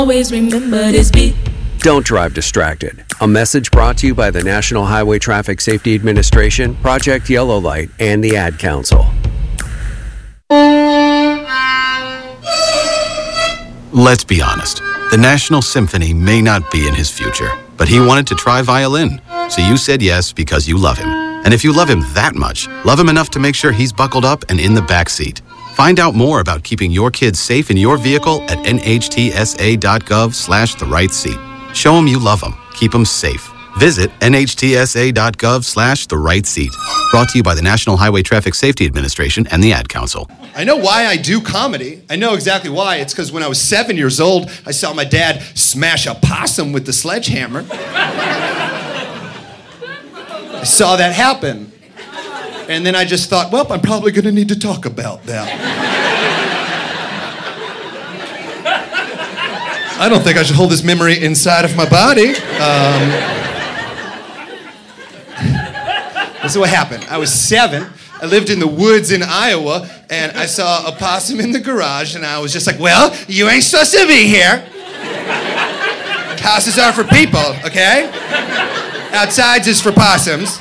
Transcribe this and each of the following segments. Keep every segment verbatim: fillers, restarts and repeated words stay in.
Always remember this beat. Don't drive distracted. A message brought to you by the National Highway Traffic Safety Administration, Project Yellow Light, and the Ad Council. Let's be honest. The National Symphony may not be in his future, but he wanted to try violin. So you said yes because you love him. And if you love him that much, love him enough to make sure he's buckled up and in the back seat. Find out more about keeping your kids safe in your vehicle at nhtsa.gov slash the right seat. Show them you love them. Keep them safe. Visit nhtsa.gov slash the right seat. Brought to you by the National Highway Traffic Safety Administration and the Ad Council. I know why I do comedy. I know exactly why. It's because when I was seven years old, I saw my dad smash a possum with the sledgehammer. I saw that happen. And then I just thought, well, I'm probably going to need to talk about that. I don't think I should hold this memory inside of my body. Um, this is what happened. I was seven. I lived in the woods in Iowa, and I saw a possum in the garage, and I was just like, well, you ain't supposed to be here. Houses are for people, okay? Outsides is for possums.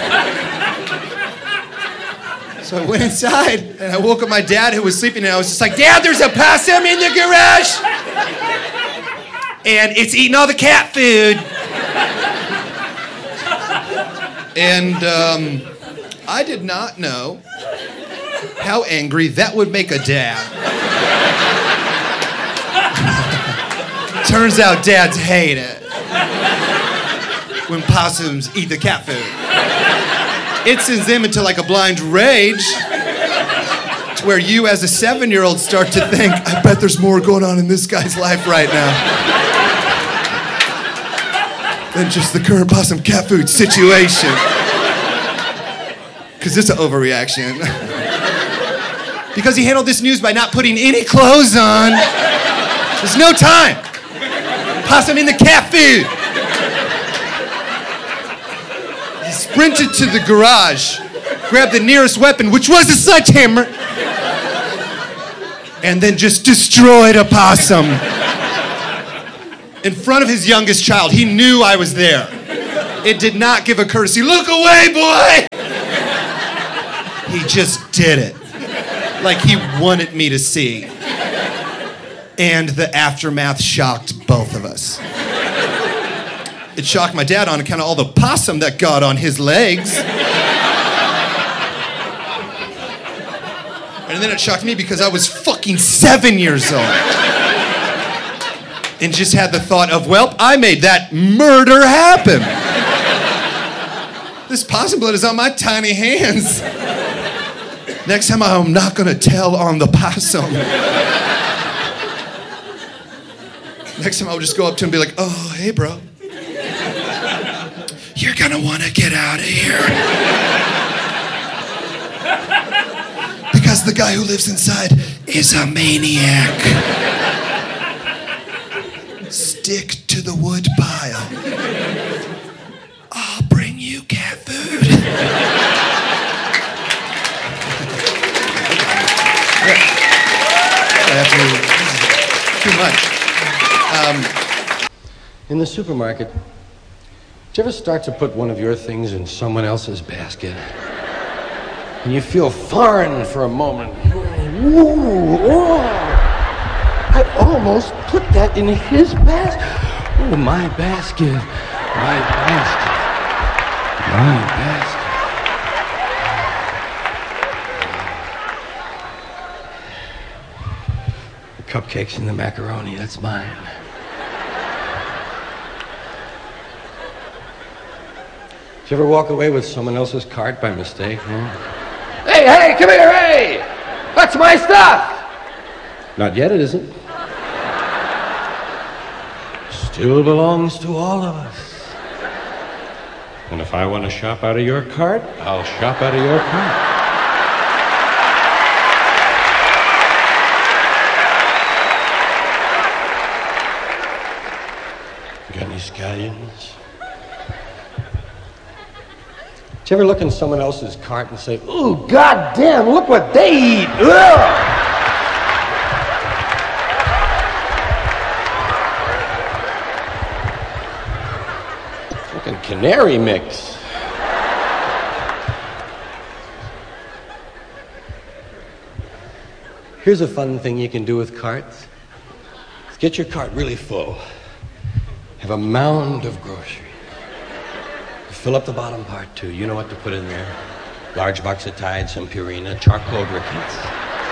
So I went inside, and I woke up my dad, who was sleeping, and I was just like, Dad, there's a possum in the garage! And it's eating all the cat food. And um, I did not know how angry that would make a dad. Turns out dads hate it when possums eat the cat food. It sends them into like a blind rage to where you as a seven-year-old start to think, I bet there's more going on in this guy's life right now than just the current possum cat food situation. Because it's an overreaction. Because he handled this news by not putting any clothes on. There's no time. Possum in the cat food. He sprinted to the garage, grabbed the nearest weapon, which was a sledgehammer, and then just destroyed a possum. In front of his youngest child. He knew I was there. It did not give a courtesy, look away, boy! He just did it. Like he wanted me to see. And the aftermath shocked both of us. It shocked my dad on account of all the possum that got on his legs. And then it shocked me because I was fucking seven years old. And just had the thought of, well, I made that murder happen. This possum blood is on my tiny hands. Next time I'm not gonna tell on the possum. Next time I'll just go up to him and be like, oh, hey, bro. You're gonna wanna get out of here. Because the guy who lives inside is a maniac. Stick to the wood pile. I'll bring you cat food. Too much. Um, In the supermarket, did you ever start to put one of your things in someone else's basket? And you feel foreign for a moment. Ooh, oh. I almost put that in his basket. Oh, my basket. My basket. My basket. The cupcakes and the macaroni, that's mine. Did you ever walk away with someone else's cart by mistake? Huh? Hey, hey, come here, hey! That's my stuff! Not yet, it isn't. Still belongs to all of us. And if I want to shop out of your cart, I'll shop out of your cart. Got any scallions? Did you ever look in someone else's cart and say, ooh, goddamn, look what they eat! Ugh! Canary mix. Here's a fun thing you can do with carts. Get your cart really full. Have a mound of groceries. Fill up the bottom part, too. You know what to put in there. Large box of Tide, some Purina, charcoal briquettes.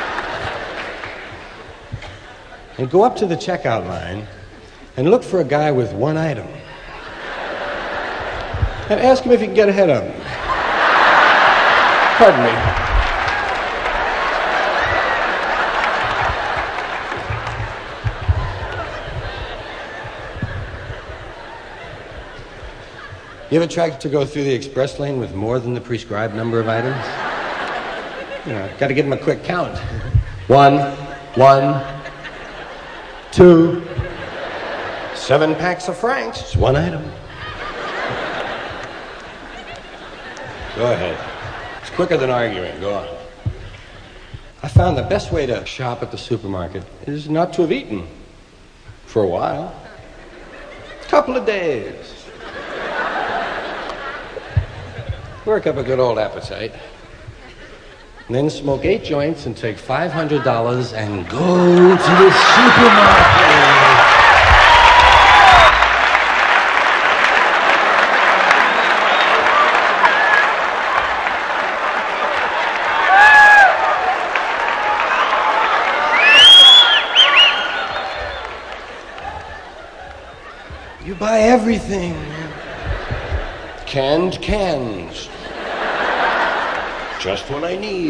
And go up to the checkout line and look for a guy with one item. And ask him if you can get ahead of him. Pardon me. You ever tried to go through the express lane with more than the prescribed number of items? You know, got to give them a quick count. One, one, two, seven packs of Franks. It's one item. Go ahead. It's quicker than arguing. Go on. I found the best way to shop at the supermarket is not to have eaten for a while. A couple of days. Work up a good old appetite. And then smoke eight joints and take five hundred dollars and go to the supermarket. You buy everything. Canned cans. Just what I need.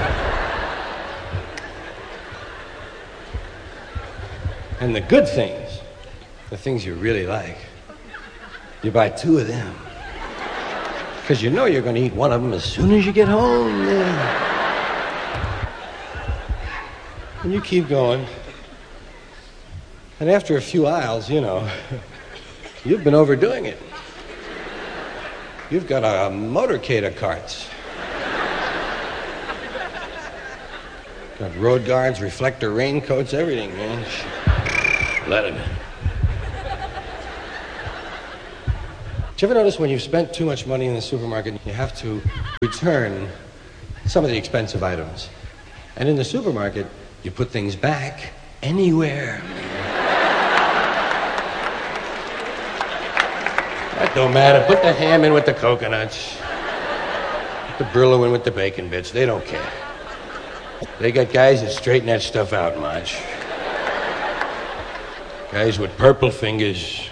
And the good things, the things you really like, you buy two of them. Because you know you're going to eat one of them as soon as you get home. Yeah. And you keep going. And after a few aisles, you know, you've been overdoing it. You've got a motorcade of carts. Got road guards, reflector raincoats, everything, man. Let him in. Did you ever notice when you've spent too much money in the supermarket, you have to return some of the expensive items? And in the supermarket, you put things back anywhere. That don't matter. Put the ham in with the coconuts. Put the Brillo in with the bacon bits. They don't care. They got guys that straighten that stuff out, Marge. Guys with purple fingers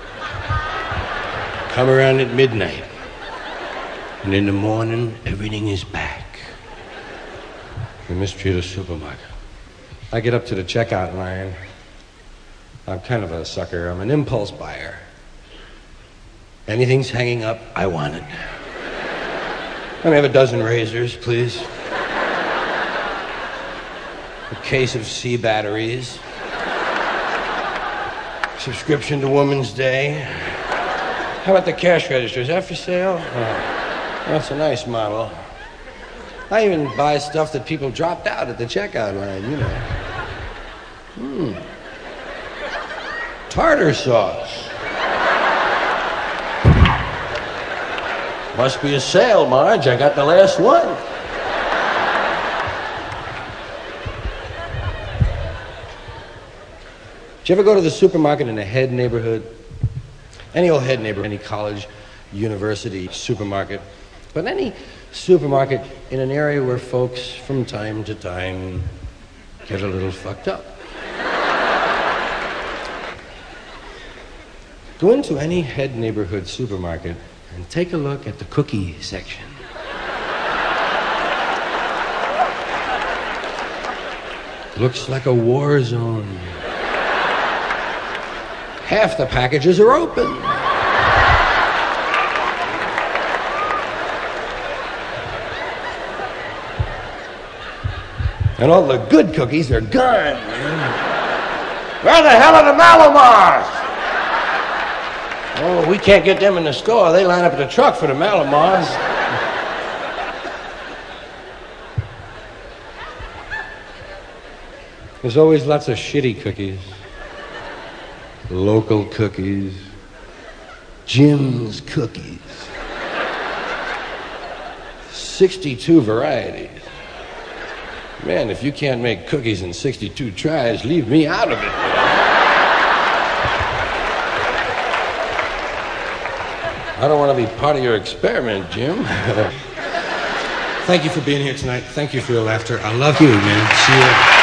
come around at midnight, and in the morning, everything is back. The mystery of the supermarket. I get up to the checkout line. I'm kind of a sucker. I'm an impulse buyer. Anything's hanging up, I want it. Let me have a dozen razors, please. A case of C batteries. Subscription to Woman's Day. How about the cash register? Is that for sale? Oh, that's a nice model. I even buy stuff that people dropped out at the checkout line, you know. Hmm. Tartar sauce. Must be a sale, Marge. I got the last one. Did you ever go to the supermarket in a head neighborhood? Any old head neighborhood, any college, university supermarket, but any supermarket in an area where folks from time to time get a little fucked up. Go into any head neighborhood supermarket and take a look at the cookie section. Looks like a war zone. Half the packages are open. And all the good cookies are gone. Where the hell are the Malomars? Oh, we can't get them in the store. They line up at the truck for the Malomars. There's always lots of shitty cookies. Local cookies. Jim's Cookies. sixty-two varieties. Man, if you can't make cookies in sixty-two tries, leave me out of it. I don't want to be part of your experiment, Jim. Thank you for being here tonight. Thank you for your laughter. I love you, man. See you.